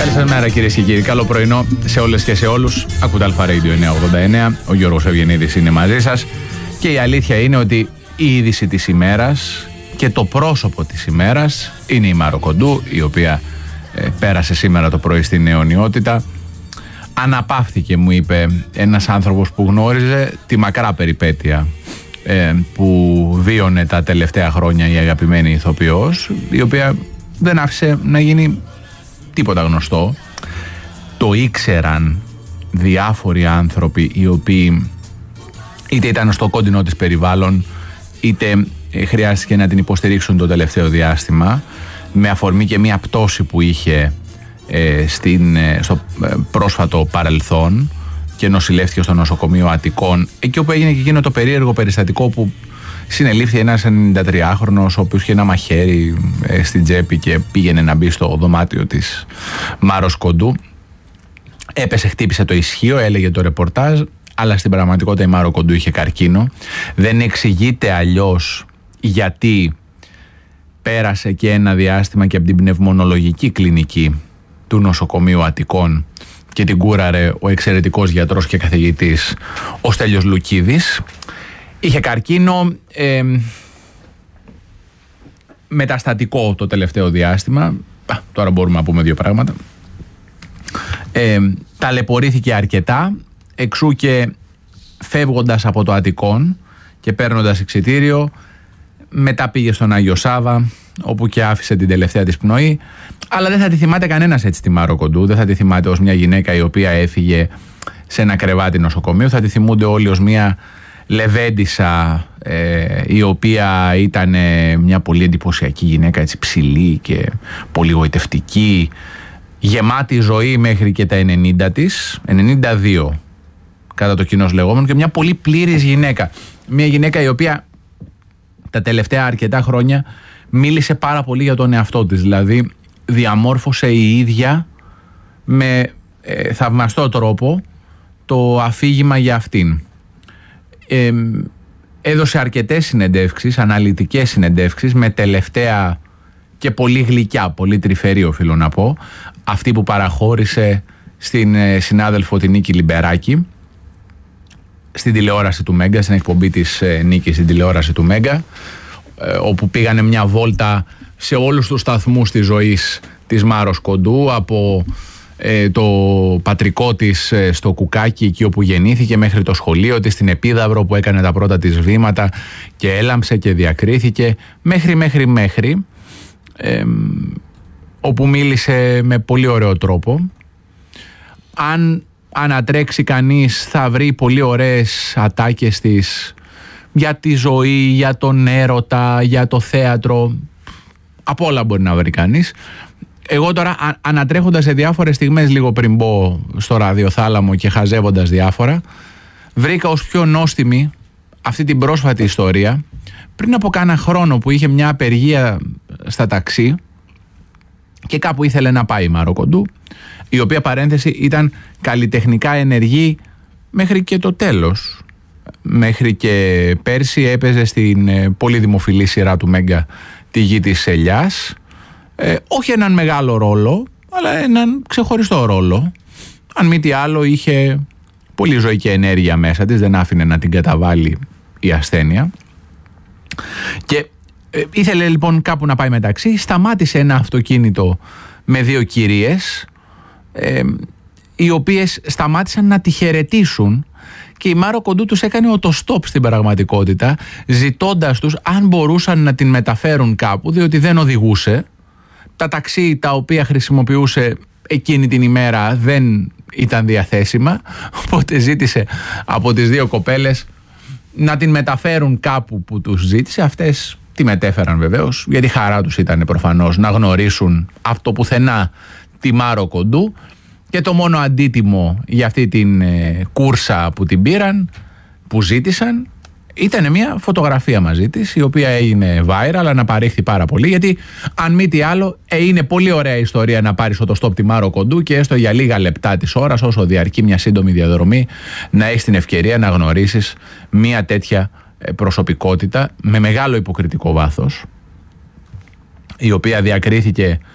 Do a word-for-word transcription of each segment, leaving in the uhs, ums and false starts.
Καλησπέρα κυρίες και κύριοι. Καλό πρωινό σε όλες και σε όλους. Ακούτε Αλφα Radio εννιακόσια ογδόντα εννέα. Ο Γιώργος Ευγενίδης είναι μαζί σας. Και η αλήθεια είναι ότι η είδηση της ημέρας και το πρόσωπο της ημέρας είναι η Μάρο Κοντού, η οποία ε, πέρασε σήμερα το πρωί στην αιωνιότητα. Αναπαύθηκε, μου είπε ένας άνθρωπος που γνώριζε τη μακρά περιπέτεια ε, που βίωνε τα τελευταία χρόνια η αγαπημένη ηθοποιός, η οποία δεν άφησε να γίνει τίποτα γνωστό. Το ήξεραν διάφοροι άνθρωποι οι οποίοι είτε ήταν στο κοντινό της περιβάλλον, είτε χρειάστηκε να την υποστηρίξουν το τελευταίο διάστημα, με αφορμή και μια πτώση που είχε ε, στην, ε, στο ε, πρόσφατο παρελθόν και νοσηλεύτηκε στο νοσοκομείο Αττικών, εκεί όπου έγινε και εκείνο το περίεργο περιστατικό που συνελήφθη ένας ενενηντατριάχρονος ο οποίος είχε ένα μαχαίρι ε, στην τσέπη και πήγαινε να μπει στο δωμάτιο της Μάρος Κοντού. Έπεσε, χτύπησε το ισχύο, έλεγε το ρεπορτάζ, αλλά στην πραγματικότητα η Μάρο Κοντού είχε καρκίνο. Δεν εξηγείται αλλιώς γιατί πέρασε και ένα διάστημα και από την πνευμονολογική κλινική του νοσοκομείου Αττικών και την κούραρε ο εξαιρετικός γιατρός και καθηγητής ο Στέλιος Λουκίδης. Είχε καρκίνο, ε, μεταστατικό το τελευταίο διάστημα. Α, τώρα μπορούμε να πούμε δύο πράγματα. Ε, ταλαιπωρήθηκε αρκετά, εξού και φεύγοντας από το Αττικών και παίρνοντας εξιτήριο, μετά πήγε στον Άγιο Σάβα, όπου και άφησε την τελευταία της πνοή. Αλλά δεν θα τη θυμάται κανένας έτσι τη Μάρο Κοντού, δεν θα τη θυμάται ως μια γυναίκα η οποία έφυγε σε ένα κρεβάτι νοσοκομείου, θα τη θυμούνται όλοι ως μια λεβέντισσα ε, η οποία ήταν ε, μια πολύ εντυπωσιακή γυναίκα, έτσι ψηλή και πολύ γοητευτική, γεμάτη ζωή μέχρι και τα ενενήντα της, ενενήντα δύο κατά το κοινός λεγόμενο, και μια πολύ πλήρης γυναίκα, μια γυναίκα η οποία τα τελευταία αρκετά χρόνια μίλησε πάρα πολύ για τον εαυτό της, δηλαδή διαμόρφωσε η ίδια με ε, θαυμαστό τρόπο το αφήγημα για αυτήν. Ε, έδωσε αρκετές συνεντεύξεις, αναλυτικές συνεντεύξεις, με τελευταία και πολύ γλυκιά, πολύ τρυφερή οφείλω να πω, αυτή που παραχώρησε στην ε, συνάδελφο την Νίκη Λιμπεράκη στην τηλεόραση του Μέγκα, στην εκπομπή της ε, Νίκης στην τηλεόραση του Μέγκα, ε, όπου πήγανε μια βόλτα σε όλους τους σταθμούς της ζωής της Μάρος Κοντού, από ε, το πατρικό της ε, στο Κουκάκι, εκεί όπου γεννήθηκε, μέχρι το σχολείο της στην Επίδαυρο που έκανε τα πρώτα της βήματα και έλαμψε και διακρίθηκε, μέχρι μέχρι μέχρι ε, όπου μίλησε με πολύ ωραίο τρόπο. Αν ανατρέξει κανείς θα βρει πολύ ωραίες ατάκες της για τη ζωή, για τον έρωτα, για το θέατρο, από όλα μπορεί να βρει κανείς. Εγώ τώρα α, ανατρέχοντας σε διάφορες στιγμές λίγο πριν μπω στο ραδιοθάλαμο και χαζεύοντας διάφορα, βρήκα ως πιο νόστιμη αυτή την πρόσφατη ιστορία πριν από κάνα χρόνο που είχε μια απεργία στα ταξί και κάπου ήθελε να πάει η Μάρο Κοντού, η οποία παρένθεση ήταν καλλιτεχνικά ενεργή μέχρι και το τέλος. Μέχρι και πέρσι έπαιζε στην πολύ δημοφιλή σειρά του Μέγκα «Τη γη της ελιάς». Ε, όχι έναν μεγάλο ρόλο, αλλά έναν ξεχωριστό ρόλο. Αν μη τι άλλο, είχε πολύ ζωή και ενέργεια μέσα της, δεν άφηνε να την καταβάλει η ασθένεια. Και ε, ήθελε λοιπόν κάπου να πάει μεταξύ. Σταμάτησε ένα αυτοκίνητο με δύο κυρίες, ε, οι οποίες σταμάτησαν να τη χαιρετήσουν, και η Μάρο Κοντού τους έκανε οτοστόπ στην πραγματικότητα, ζητώντας τους αν μπορούσαν να την μεταφέρουν κάπου, διότι δεν οδηγούσε. Τα ταξί τα οποία χρησιμοποιούσε εκείνη την ημέρα δεν ήταν διαθέσιμα, οπότε ζήτησε από τις δύο κοπέλες να την μεταφέρουν κάπου που τους ζήτησε. Αυτές τη μετέφεραν βεβαίως, γιατί χαρά τους ήταν προφανώς να γνωρίσουν από το πουθενά τη Μάρο Κοντού, και το μόνο αντίτιμο για αυτή την ε, κούρσα που την πήραν, που ζήτησαν, ήταν μια φωτογραφία μαζί της, η οποία έγινε viral, αναπαρήχθη πάρα πολύ, γιατί αν μη τι άλλο ε, είναι πολύ ωραία ιστορία να πάρεις οτοστόπ τη Μάρο Κοντού και έστω για λίγα λεπτά της ώρας, όσο διαρκεί μια σύντομη διαδρομή, να έχεις την ευκαιρία να γνωρίσεις μια τέτοια προσωπικότητα με μεγάλο υποκριτικό βάθος, η οποία διακρίθηκε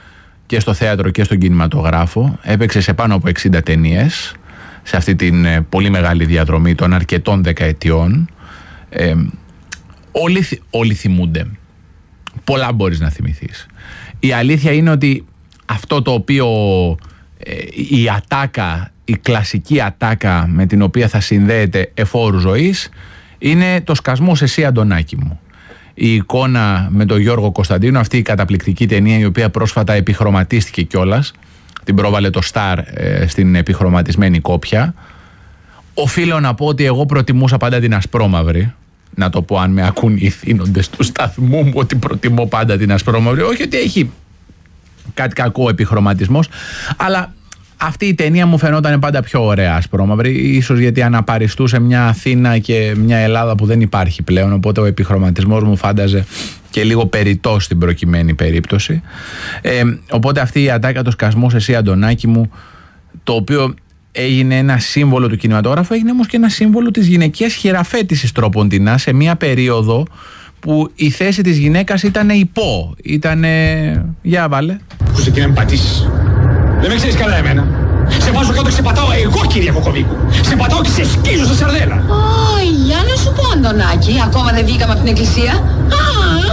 και στο θέατρο και στον κινηματογράφο. Έπαιξε σε πάνω από εξήντα ταινίες σε αυτή την ε, πολύ μεγάλη διαδρομή των αρκετών δεκαετιών. Ε, όλοι, όλοι θυμούνται. Πολλά μπορείς να θυμηθείς. Η αλήθεια είναι ότι αυτό το οποίο ε, η ατάκα, η κλασική ατάκα με την οποία θα συνδέεται εφόρου ζωής είναι το σκασμός εσύ Αντωνάκη μου. Η εικόνα με τον Γιώργο Κωνσταντίνο, αυτή η καταπληκτική ταινία η οποία πρόσφατα επιχρωματίστηκε κιόλας, την πρόβαλε το Σταρ ε, στην επιχρωματισμένη κόπια. Οφείλω να πω ότι εγώ προτιμούσα πάντα την ασπρόμαυρη. Να το πω αν με ακούν οι ηθήνοντες του σταθμού μου ότι προτιμώ πάντα την ασπρόμαυρη. Όχι ότι έχει κάτι κακό επιχρωματισμός, αλλά αυτή η ταινία μου φαινόταν πάντα πιο ωραία ασπρόμαυρη, ίσως γιατί αναπαριστούσε μια Αθήνα και μια Ελλάδα που δεν υπάρχει πλέον, οπότε ο επιχρωματισμός μου φάνταζε και λίγο περιττό στην προκειμένη περίπτωση. Ε, οπότε αυτή η ατάκα, το σκασμός εσύ Αντωνάκη μου, το οποίο έγινε ένα σύμβολο του κινηματογράφου, έγινε όμως και ένα σύμβολο της γυναικείας χειραφέτησης τροποντινά σε μια περίοδο που η θέση της γυναίκας ήταν υπό, ήταν. Για βάλε. Που σε να με πατήσεις. Δεν με ξέρεις καλά εμένα. Σε βάζω κάτω και σε πατάω εγώ, κύριε Κοκοβίκου. Σε πατάω και σε σκίζω σε σαρδέλα. Ω, για να σου πω, Αντωνάκη, ακόμα δεν βγήκαμε από την εκκλησία. Α!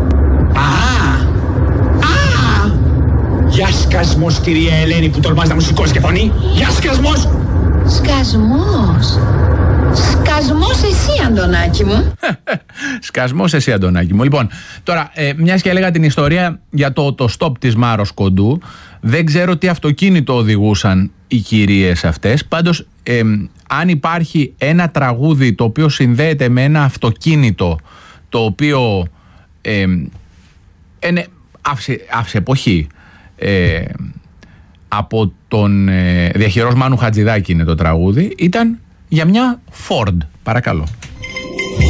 Α! Α! Γεια σκασμός, κυρία Ελένη, που τολμάς να μου σηκώσει και φωνή. Γεια σκασμός. Σκασμός. Σκασμός εσύ, Αντωνάκη μου. Σκασμός εσύ, Αντωνάκη μου. Λοιπόν, τώρα, ε, μιας και έλεγα την ιστορία για το, το stop της Μάρος Κοντού, δεν ξέρω τι αυτοκίνητο οδηγούσαν οι κυρίες αυτές. Πάντως, ε, αν υπάρχει ένα τραγούδι το οποίο συνδέεται με ένα αυτοκίνητο το οποίο ε, είναι άφησε εποχή, ε, από τον ε, διαχειρός Μάνου Χατζηδάκη είναι το τραγούδι, ήταν για μια Ford. Παρακαλώ.